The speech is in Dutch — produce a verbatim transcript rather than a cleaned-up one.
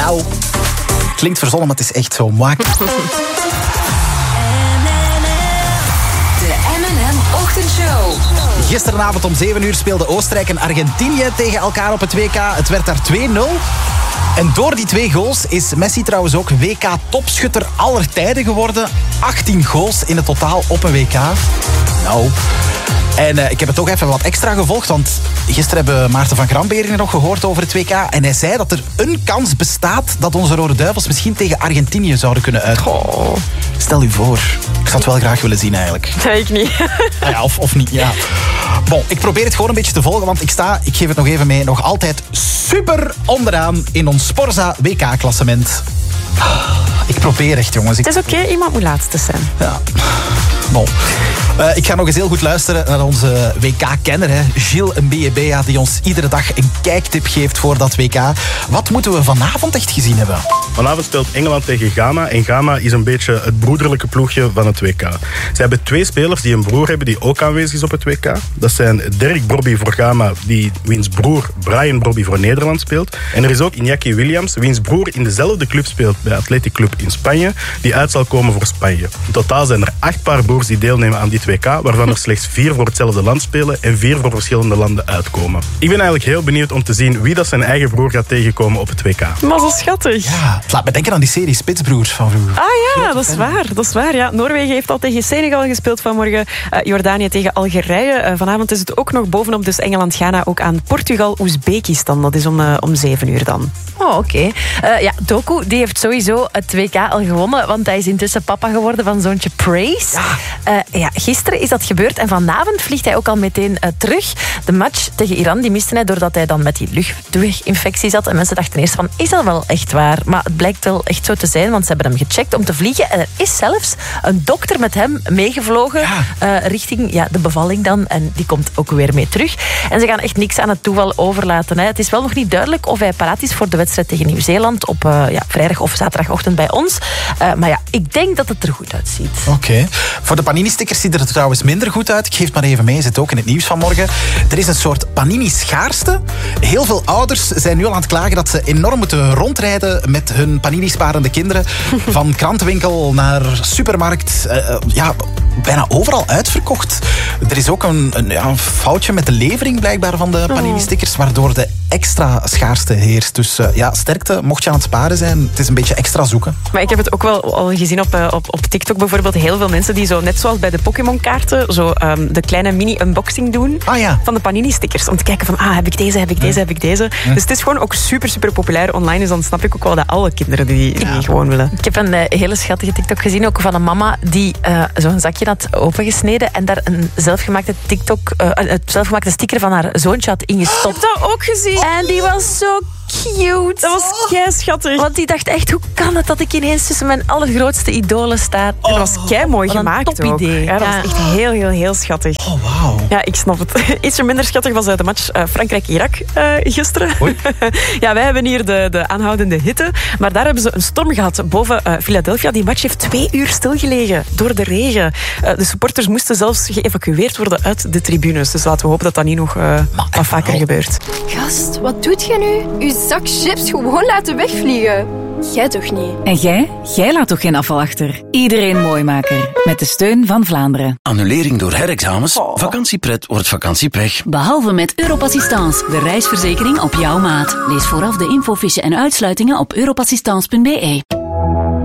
Nou, klinkt verzonnen, maar het is echt zo. Mwak. De M en M Ochtendshow. Gisteravond om zeven uur speelden Oostenrijk en Argentinië tegen elkaar op het W K. Het werd daar twee nul. En door die twee goals is Messi trouwens ook W K-topschutter aller tijden geworden. achttien goals in het totaal op een W K. Nou... En uh, ik heb het toch even wat extra gevolgd, want gisteren hebben Maarten van Gramberingen nog gehoord over het W K. En hij zei dat er een kans bestaat dat onze Rode Duivels misschien tegen Argentinië zouden kunnen uitkomen. Oh. Stel u voor. Ik zou het wel graag willen zien eigenlijk. Nee, ik niet. Ah ja, of, of niet, ja. Bon, ik probeer het gewoon een beetje te volgen, want ik sta, ik geef het nog even mee, nog altijd super onderaan in ons Sporza W K-klassement. Ik probeer echt, jongens. Ik... Het is oké, okay, iemand moet laatste zijn. Ja. Bon. Uh, ik ga nog eens heel goed luisteren naar onze W K-kenner, hè, Gilles Mbeyebea, die ons iedere dag een kijktip geeft voor dat W K. Wat moeten we vanavond echt gezien hebben? Vanavond speelt Engeland tegen Ghana. En Ghana is een beetje het broederlijke ploegje van het W K. Ze hebben twee spelers die een broer hebben die ook aanwezig is op het W K. Dat zijn Derek Brobby voor Ghana, die wiens broer Brian Brobby voor Nederland speelt. En er is ook Iñaki Williams, wiens broer in dezelfde club speelt bij Athletic Club in Spanje, die uit zal komen voor Spanje. In totaal zijn er acht paar broers die deelnemen aan dit W K, waarvan er slechts vier voor hetzelfde land spelen en vier voor verschillende landen uitkomen. Ik ben eigenlijk heel benieuwd om te zien wie dat zijn eigen broer gaat tegenkomen op het W K. Maar zo schattig. Ja, het laat me denken aan die serie Spitsbroers van vroeger. Ah ja, dat is waar. Dat is waar ja. Noorwegen heeft al tegen Senegal gespeeld vanmorgen. Uh, Jordanië tegen Algerije. Uh, vanavond is het ook nog bovenop, dus Engeland-Ghana ook aan Portugal-Oezbekistan. Dat is om, uh, om zeven uur dan. Oh, oké. Okay. Uh, ja, Doku die heeft sowieso het W K al gewonnen, want hij is intussen papa geworden van zoontje Praise. Ja. Uh, ja, gisteren is dat gebeurd en vanavond vliegt hij ook al meteen uh, terug. De match tegen Iran die miste hij doordat hij dan met die luchtweginfectie zat. En mensen dachten eerst van, is dat wel echt waar? Maar het blijkt wel echt zo te zijn, want ze hebben hem gecheckt om te vliegen. En er is zelfs een dokter met hem meegevlogen ja. uh, richting ja, de bevalling dan. En die komt ook weer mee terug. En ze gaan echt niks aan het toeval overlaten. Hè. Het is wel nog niet duidelijk of hij paraat is voor de wedstrijd tegen Nieuw-Zeeland op uh, ja, vrijdag of zaterdagochtend bij ons. Uh, maar ja, ik denk dat het er goed uitziet. Oké. Okay. Voor de Panini-stickers ziet het er trouwens minder goed uit. Ik geef het maar even mee, zit ook in het nieuws van morgen. Er is een soort Panini-schaarste. Heel veel ouders zijn nu al aan het klagen dat ze enorm moeten rondrijden met hun Panini-sparende kinderen. Van krantenwinkel naar supermarkt. Uh, ja, bijna overal uitverkocht. Er is ook een, een, ja, een foutje met de levering blijkbaar van de Panini-stickers, waardoor de extra schaarste heerst. Dus uh, ja, sterkte, mocht je aan het sparen zijn, het is een beetje extra zoeken. Maar ik heb het ook wel al gezien op, uh, op, op TikTok bijvoorbeeld. Heel veel mensen die zo, net zoals bij de Pokémon-kaarten, zo um, de kleine mini-unboxing doen ah, ja. van de Panini-stickers. Om te kijken van, ah, heb ik deze, heb ik deze, heb ik deze. Ja. Dus het is gewoon ook super, super populair online. Dus dan snap ik ook wel dat alle kinderen die, die ja. gewoon willen. Ik heb een uh, hele schattige TikTok gezien, ook van een mama die uh, zo'n zakje had opengesneden en daar een zelfgemaakte TikTok, uh, een zelfgemaakte sticker van haar zoontje had ingestopt. Ik heb dat ook gezien. En die was zo cute. Dat was kei schattig. Want die dacht echt, hoe kan het dat ik ineens tussen mijn allergrootste idolen sta? Oh, dat was kei mooi gemaakt een top idee. Ja, dat ja. was echt heel, heel, heel schattig. Oh, wauw. Ja, ik snap het. Ietsje minder schattig was uit de match uh, Frankrijk-Irak uh, gisteren. Ja, wij hebben hier de, de aanhoudende hitte. Maar daar hebben ze een storm gehad boven uh, Philadelphia. Die match heeft twee uur stilgelegen door de regen. Uh, de supporters moesten zelfs geëvacueerd worden uit de tribunes. Dus laten we hopen dat dat niet nog uh, wat vaker wel. gebeurt. Gast, wat doet je nu? Uw zak chips gewoon laten wegvliegen. Jij toch niet? En jij? Jij laat toch geen afval achter? Iedereen Mooimaker. Met de steun van Vlaanderen. Annulering door herexamens? Oh. Vakantiepret wordt vakantiepech. Behalve met Europassistance, de reisverzekering op jouw maat. Lees vooraf de infofiche en uitsluitingen op europassistance punt be.